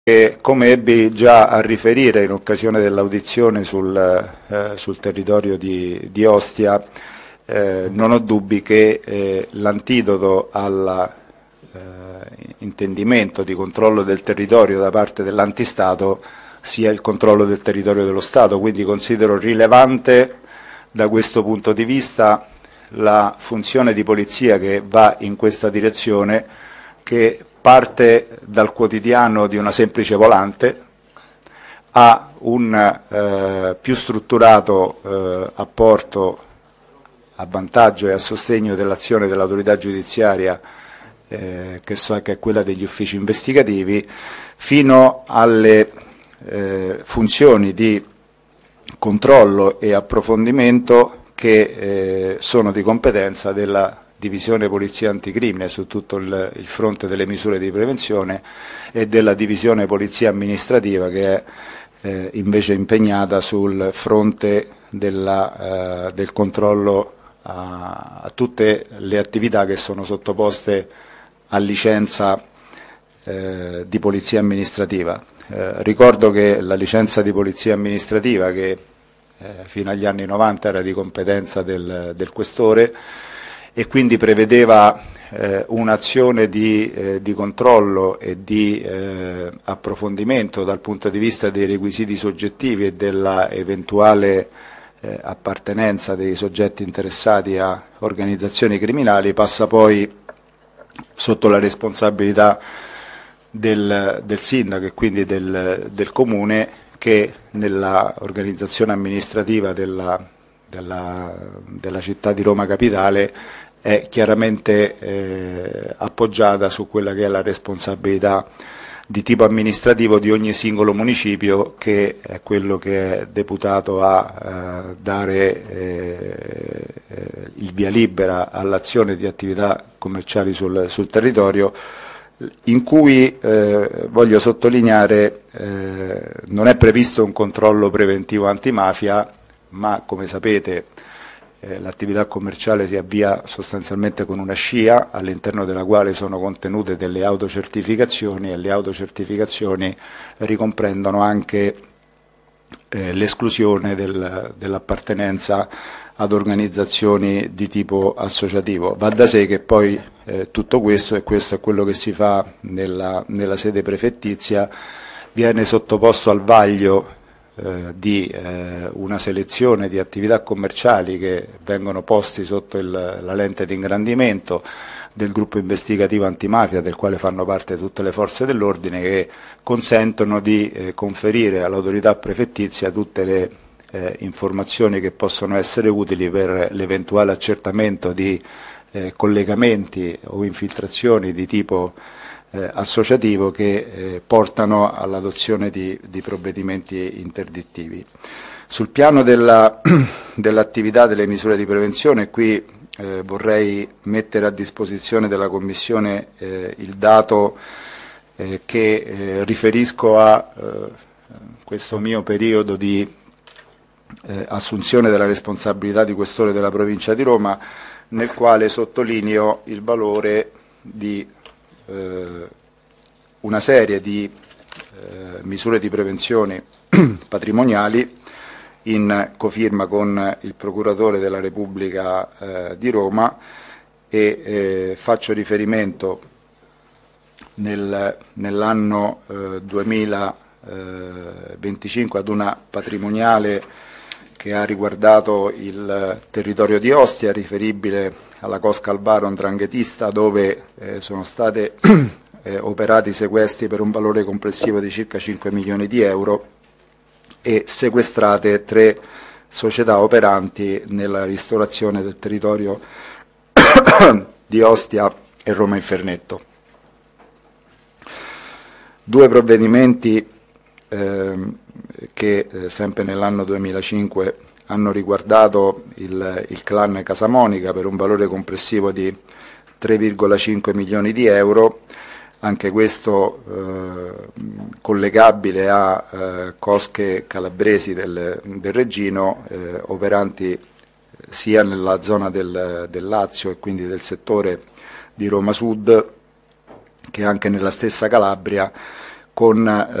E come ebbi già a riferire in occasione dell'audizione sul territorio di Ostia, non ho dubbi che l'antidoto all'intendimento di controllo del territorio da parte dell'antistato sia il controllo del territorio dello Stato, quindi considero rilevante da questo punto di vista la funzione di polizia che va in questa direzione, che parte dal quotidiano di una semplice volante a un più strutturato apporto a vantaggio e a sostegno dell'azione dell'autorità giudiziaria, che è quella degli uffici investigativi, fino alle funzioni di controllo e approfondimento che sono di competenza della divisione polizia anticrimine su tutto il fronte delle misure di prevenzione e della divisione polizia amministrativa che è invece impegnata sul fronte del controllo a tutte le attività che sono sottoposte a licenza di polizia amministrativa. Ricordo che la licenza di polizia amministrativa, che fino agli anni 90 era di competenza del questore, e quindi prevedeva un'azione di controllo e di approfondimento dal punto di vista dei requisiti soggettivi e della eventuale appartenenza dei soggetti interessati a organizzazioni criminali, passa poi sotto la responsabilità del sindaco e quindi del comune, che nella organizzazione amministrativa della città di Roma Capitale è chiaramente appoggiata su quella che è la responsabilità di tipo amministrativo di ogni singolo municipio, che è quello che è deputato a dare il via libera all'azione di attività commerciali sul territorio, in cui voglio sottolineare non è previsto un controllo preventivo antimafia, ma come sapete l'attività commerciale si avvia sostanzialmente con una SCIA all'interno della quale sono contenute delle autocertificazioni, e le autocertificazioni ricomprendono anche l'esclusione dell'appartenenza ad organizzazioni di tipo associativo. Va da sé che poi tutto questo, e questo è quello che si fa nella sede prefettizia, viene sottoposto al vaglio di una selezione di attività commerciali che vengono posti sotto la lente di ingrandimento del gruppo investigativo antimafia, del quale fanno parte tutte le forze dell'ordine, che consentono di conferire all'autorità prefettizia tutte le informazioni che possono essere utili per l'eventuale accertamento di collegamenti o infiltrazioni di tipo associativo che portano all'adozione di provvedimenti interdittivi. Sul piano dell'attività delle misure di prevenzione, qui vorrei mettere a disposizione della Commissione il dato che riferisco a questo mio periodo di assunzione della responsabilità di questore della provincia di Roma, nel quale sottolineo il valore di una serie di misure di prevenzione patrimoniali in cofirma con il Procuratore della Repubblica di Roma, e faccio riferimento nell'anno 2025 ad una patrimoniale che ha riguardato il territorio di Ostia, riferibile alla Cosca Albaro 'ndranghetista, dove sono state operati sequestri per un valore complessivo di circa 5 milioni di euro e sequestrate 3 società operanti nella ristorazione del territorio di Ostia e Roma Infernetto. 2 provvedimenti che sempre nell'anno 2005 hanno riguardato il clan Casamonica per un valore complessivo di 3,5 milioni di euro, anche questo collegabile a cosche calabresi del Reggino, operanti sia nella zona del Lazio e quindi del settore di Roma Sud, che anche nella stessa Calabria, con